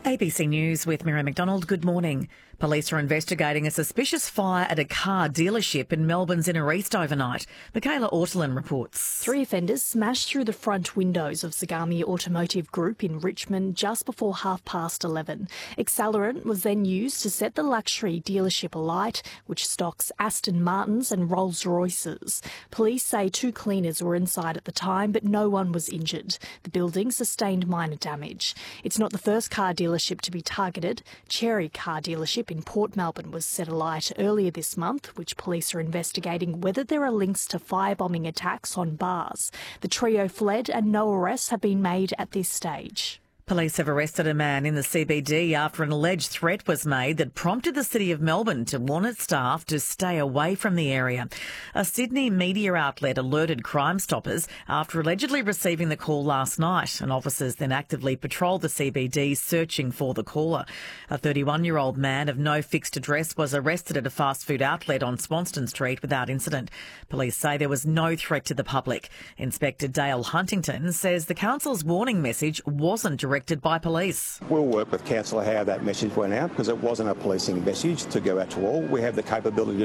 ABC News with Miriam McDonald. Good morning. Police are investigating a suspicious fire at a car dealership in Melbourne's Inner East overnight. Michaela Ortolin reports. 3 offenders smashed through the front windows of Zagami Automotive Group in Richmond just before 11:30. Accelerant was then used to set the luxury dealership alight, which stocks Aston Martins and Rolls Royces. Police say 2 cleaners were inside at the time, but no one was injured. The building sustained minor damage. It's not the first car dealership to be targeted. Cherry Car Dealership in Port Melbourne was set alight earlier this month, which police are investigating whether there are links to firebombing attacks on bars. The trio fled and no arrests have been made at this stage. Police have arrested a man in the CBD after an alleged threat was made that prompted the City of Melbourne to warn its staff to stay away from the area. A Sydney media outlet alerted Crime Stoppers after allegedly receiving the call last night, and officers then actively patrolled the CBD searching for the caller. A 31-year-old man of no fixed address was arrested at a fast food outlet on Swanston Street without incident. Police say there was no threat to the public. Inspector Dale Huntington says the council's warning message wasn't directed by police. We'll work with council how that message went out, because it wasn't a policing message to go out to all. We have the capability to